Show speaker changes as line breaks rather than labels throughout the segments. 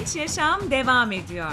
Genç Yaşam devam ediyor.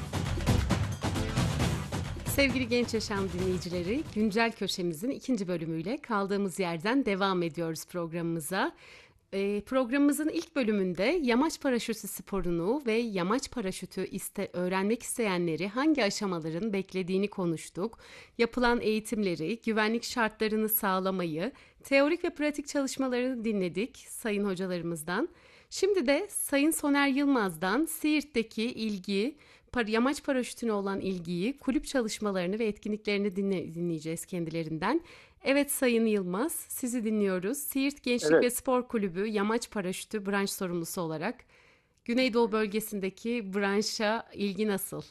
Sevgili Genç Yaşam dinleyicileri, güncel köşemizin ikinci bölümüyle kaldığımız yerden devam ediyoruz programımıza. Programımızın ilk bölümünde yamaç paraşütü sporunu ve yamaç paraşütü öğrenmek isteyenleri hangi aşamaların beklediğini konuştuk. Yapılan eğitimleri, güvenlik şartlarını sağlamayı, teorik ve pratik çalışmalarını dinledik sayın hocalarımızdan. Şimdi de Sayın Soner Yılmaz'dan Siirt'teki yamaç paraşütüne olan ilgiyi, kulüp çalışmalarını ve etkinliklerini dinleyeceğiz kendilerinden. Evet Sayın Yılmaz, sizi dinliyoruz. Siirt Gençlik ve
Evet,
Spor Kulübü Yamaç Paraşütü branş sorumlusu olarak Güneydoğu bölgesindeki branşa ilgi nasıl?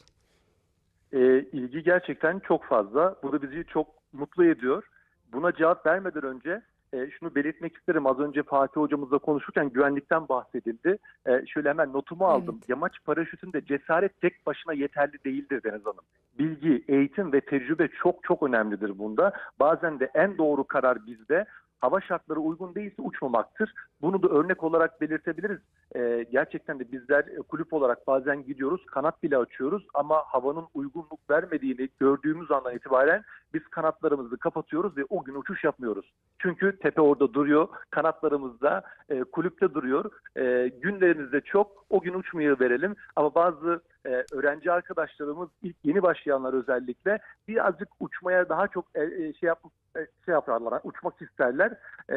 ilgi gerçekten çok fazla. Bu da bizi çok mutlu ediyor. Buna cevap vermeden önce şunu belirtmek isterim. Az önce Fatih hocamızla konuşurken güvenlikten bahsedildi. Şöyle hemen notumu aldım.
Evet.
Yamaç paraşütünde cesaret tek başına yeterli değildir Deniz Hanım. Bilgi, eğitim ve tecrübe çok çok önemlidir bunda. Bazen de en doğru karar bizde. Hava şartları uygun değilse uçmamaktır. Bunu da örnek olarak belirtebiliriz. Gerçekten de bizler kulüp olarak bazen gidiyoruz, kanat bile açıyoruz ama havanın uygunluk vermediğini gördüğümüz andan itibaren biz kanatlarımızı kapatıyoruz ve o gün uçuş yapmıyoruz. Çünkü tepe orada duruyor, kanatlarımız da kulüpte duruyor. Günlerimizde çok, o gün uçmayı verelim ama bazı öğrenci arkadaşlarımız ilk yeni başlayanlar özellikle birazcık uçmaya daha çok şey yaparlar, uçmak isterler.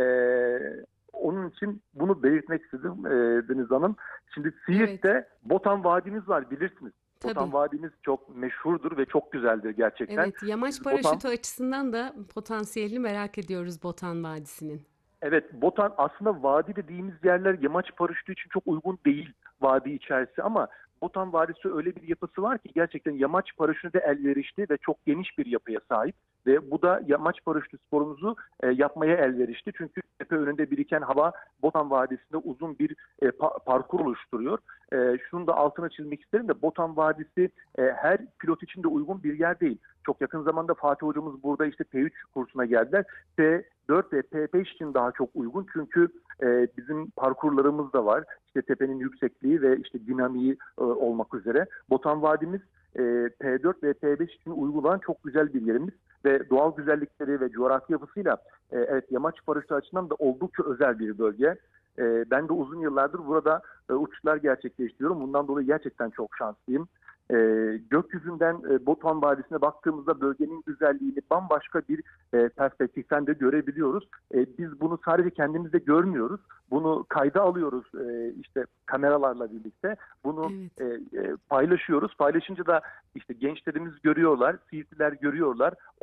Onun için bunu belirtmek istedim Deniz Hanım. Şimdi
Evet,
Siirt'te Botan Vadimiz var, bilirsiniz.
tabii.
Botan Vadimiz çok meşhurdur ve çok güzeldir gerçekten.
Evet, yamaç
Biz Botan
paraşütü açısından da potansiyelini merak ediyoruz Botan Vadisi'nin.
Evet, Botan aslında vadi dediğimiz yerler yamaç paraşütü için çok uygun değil, vadi içerisi, ama Botan Vadisi öyle bir yapısı var ki gerçekten yamaç paraşütüne de elverişli ve çok geniş bir yapıya sahip ve bu da yamaç paraşütü sporumuzu yapmaya elverişli. Çünkü tepe önünde biriken hava Botan Vadisi'nde uzun bir parkur oluşturuyor. Şunu da altına çizmek isterim de Botan Vadisi her pilot için de uygun bir yer değil. Çok yakın zamanda Fatih hocamız burada işte P3 kursuna geldiler. P4 ve P5 için daha çok uygun. Çünkü bizim parkurlarımız da var. İşte tepenin yüksekliği ve işte dinamiği olmak üzere. Botan Vadimiz P4 ve P5 için uygulanan çok güzel bir yerimiz ve doğal güzellikleri ve coğrafi yapısıyla evet, yamaç paraşütü açısından da oldukça özel bir bölge. Ben de uzun yıllardır burada uçuşlar gerçekleştiriyorum. Bundan dolayı gerçekten çok şanslıyım. Gökyüzünden Botan Vadisi'ne baktığımızda bölgenin güzelliğini bambaşka bir perspektiften de görebiliyoruz. Biz bunu sadece kendimizde görmüyoruz. Bunu kayda alıyoruz işte kameralarla birlikte. Bunu
Evet.
paylaşıyoruz. Paylaşınca da işte gençlerimiz görüyorlar, Siirtliler görüyorlar.